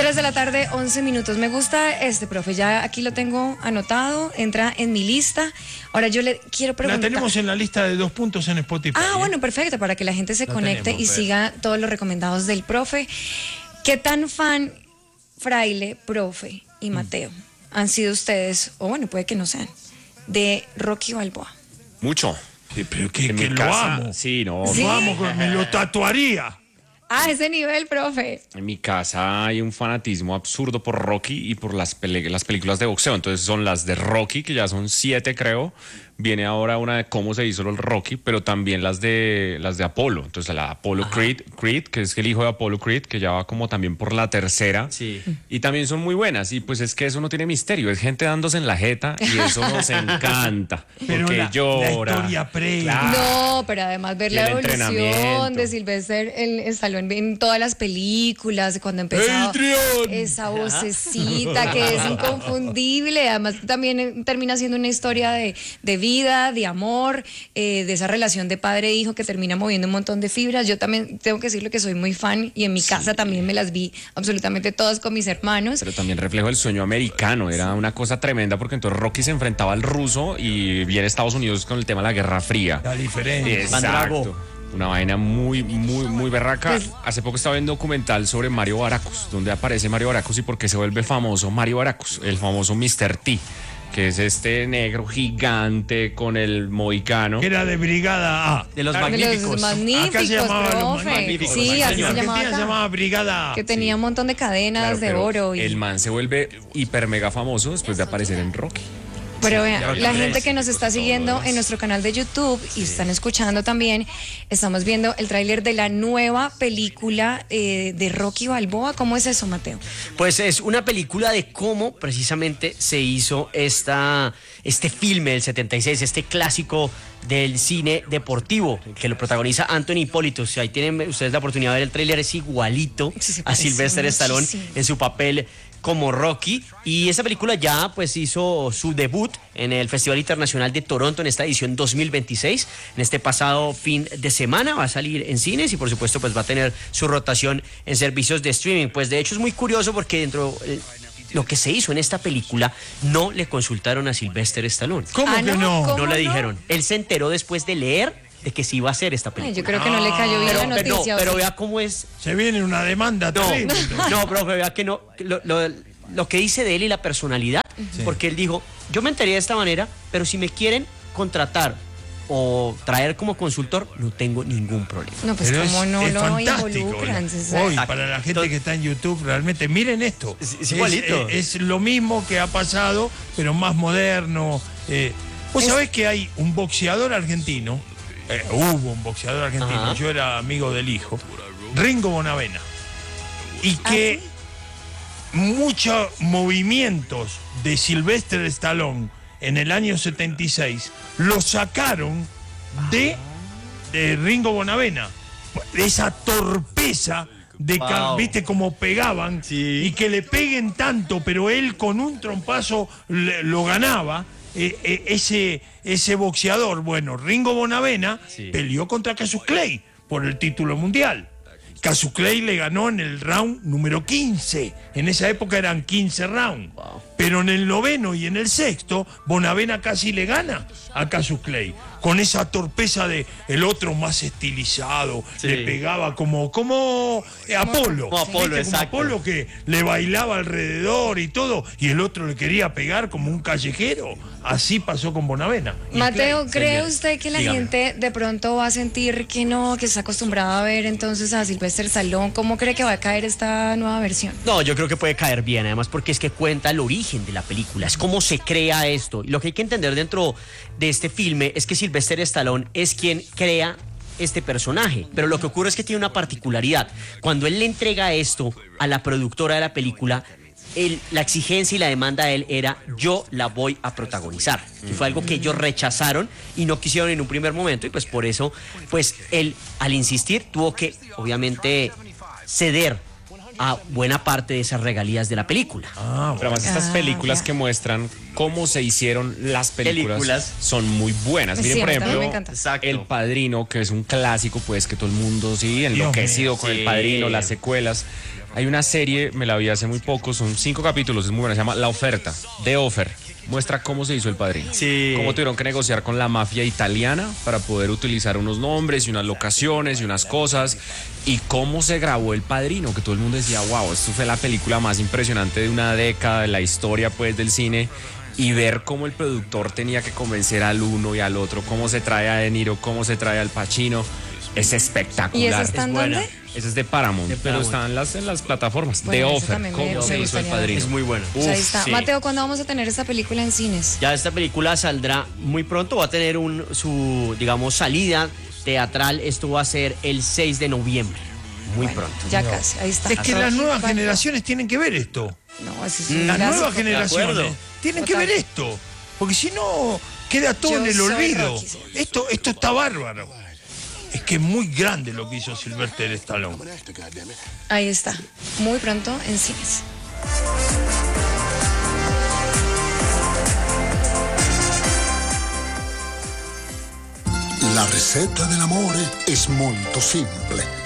3 de la tarde, 11 minutos. Me gusta profe, ya aquí lo tengo anotado, entra en mi lista. Ahora yo le quiero preguntar. La tenemos en la lista de 2 puntos en Spotify. Bueno, perfecto, para que la gente se conecte y siga todos los recomendados del profe. ¿Qué tan fan, Fraile, profe y Mateo han sido ustedes, o bueno, puede que no sean, de Rocky Balboa? Mucho. Sí, pero que En mi lo casa, amo. Sí, no. ¿Sí? Lo amo, me lo tatuaría. Ese nivel, profe. En mi casa hay un fanatismo absurdo por Rocky y por las películas de boxeo. Entonces son las de Rocky, que ya son 7, creo. Viene ahora una de cómo se hizo el Rocky, pero también las de Apolo. Entonces la Apollo Creed, que es el hijo de Apollo Creed, que ya va como también por la 3ª. Sí. Y también son muy buenas. Y pues es que eso no tiene misterio. Es gente dándose en la jeta y eso nos encanta. Pero Porque llora. la historia previa. Claro. No, pero además ver Y la el evolución entrenamiento. de Sylvester Stallone en todas las películas, cuando empezó esa vocecita que es inconfundible. Además también termina siendo una historia de vida, de amor, de esa relación de padre e hijo que termina moviendo un montón de fibras. Yo también tengo que decirlo que soy muy fan y en mi casa también me las vi absolutamente todas con mis hermanos. Pero también reflejo el sueño americano, era una cosa tremenda porque entonces Rocky se enfrentaba al ruso y viene Estados Unidos con el tema de la Guerra Fría. La diferencia. Exacto. Una vaina muy, muy, muy berraca. Pues, hace poco estaba viendo un documental sobre Mario Baracus, donde aparece Mario Baracus y por qué se vuelve famoso Mario Baracus, el famoso Mr. T, que es este negro gigante con el mohicano. Que era de Brigada A. De los De magníficos. los magníficos, Acá se llamaba Los profe. Magníficos. Sí, así En se Argentina llamaba se acá. llamaba Brigada A. Que tenía un montón de cadenas Claro, de pero oro. el man se vuelve hiper mega famoso después de aparecer en Rocky. Pero vean, la gente que nos está siguiendo en nuestro canal de YouTube y están escuchando también, estamos viendo el tráiler de la nueva película de Rocky Balboa. ¿Cómo es eso, Mateo? Pues es una película de cómo precisamente se hizo este filme del 76, este clásico del cine deportivo, que lo protagoniza Anthony Hipólito. Si ahí tienen ustedes la oportunidad de ver el tráiler, es igualito Sí, se a parece Sylvester Stallone muchísimo. en su papel como Rocky, y esa película ya pues hizo su debut en el Festival Internacional de Toronto en esta edición 2026, en este pasado fin de semana. Va a salir en cines y por supuesto pues va a tener su rotación en servicios de streaming. Pues de hecho es muy curioso porque dentro lo que se hizo en esta película no le consultaron a Sylvester Stallone. ¿Cómo que no? ¿Cómo No le no? dijeron. Él se enteró después de leer de que sí iba a hacer esta Ay, película. yo creo que no le cayó bien la noticia. pero vea cómo es. Se viene una demanda No, terrible. no, profe, vea que no. Lo que dice de él y la personalidad, porque él dijo, yo me enteré de esta manera, pero si me quieren contratar o traer como consultor, no tengo ningún problema. No, pues Pero cómo no es lo fantástico. involucran. Hoy, para la gente que está en YouTube, realmente, miren esto. Es igualito. Es lo mismo que ha pasado, pero más moderno. Vos sabés que hay un boxeador argentino, hubo un boxeador argentino, Ajá. yo era amigo del hijo, Ringo Bonavena, y que muchos movimientos de Sylvester Stallone en el año 76 lo sacaron de Ringo Bonavena. Esa torpeza de Wow. viste cómo pegaban y que le peguen tanto, pero él con un trompazo lo ganaba. Ese boxeador, bueno, Ringo Bonavena peleó contra Cassius Clay por el título mundial. Cassius Clay le ganó en el round número 15. En esa época eran 15 rounds. Pero en el 9º y en el 6º, Bonavena casi le gana a Cassius Clay. Con esa torpeza de el otro más estilizado, le pegaba como Apolo. Como Apolo, ¿Viste? exacto. Como Apolo que le bailaba alrededor y todo, y el otro le quería pegar como un callejero. Así pasó con Bonavena. Y Mateo, Clay. ¿cree usted que la Dígame. gente de pronto va a sentir que no, que está acostumbrada a ver entonces a Sylvester Stallone? ¿Cómo cree que va a caer esta nueva versión? No, yo creo que puede caer bien, además porque es que cuenta el origen de la película, es cómo se crea esto. Y lo que hay que entender dentro de este filme es que Sylvester Stallone es quien crea este personaje, pero lo que ocurre es que tiene una particularidad. Cuando él le entrega esto a la productora de la película, la exigencia y la demanda de él era: yo la voy a protagonizar. Y fue algo que ellos rechazaron y no quisieron en un primer momento, y pues por eso, pues él al insistir tuvo que obviamente ceder a buena parte de esas regalías de la película. Pero además estas películas ya. que muestran cómo se hicieron las películas son muy buenas. Sí, Miren, por a mí también me ejemplo, encanta. El Padrino, que es un clásico, pues que todo el mundo sí, Dios enloquecido mío, con sí. El Padrino, las secuelas. Hay una serie, me la vi hace muy poco, son 5 capítulos, es muy buena, se llama La Oferta, The Offer. Muestra cómo se hizo El Padrino. Sí. Cómo tuvieron que negociar con la mafia italiana para poder utilizar unos nombres y unas locaciones y unas cosas. Y cómo se grabó El Padrino, que todo el mundo decía, wow, esto fue la película más impresionante de una década, de la historia pues del cine. Y ver cómo el productor tenía que convencer al uno y al otro, cómo se trae a De Niro, cómo se trae al Pacino. Es espectacular. ¿Y esa está en dónde? Esa es de Paramount, pero está en las plataformas. Bueno, The esa Offer, también cómo se hizo El gustaría Padrino. Es muy buena. O sea, ahí está. Sí. Mateo, ¿cuándo vamos a tener esta película en cines? Ya esta película saldrá muy pronto, va a tener su, digamos, salida teatral. Esto va a ser el 6 de noviembre. Muy pronto. Ya casi, ahí está. Es que las nuevas generaciones tienen que ver esto. No, eso es un Las clásico. nuevas generaciones acuerdo. tienen que Total. ver esto. Porque si no, queda todo Yo en el soy olvido. Rocky, señor. Esto está bárbaro. Es que es muy grande lo que hizo Sylvester Stallone. Ahí está. Muy pronto en cines. La ricetta dell'amore è molto semplice.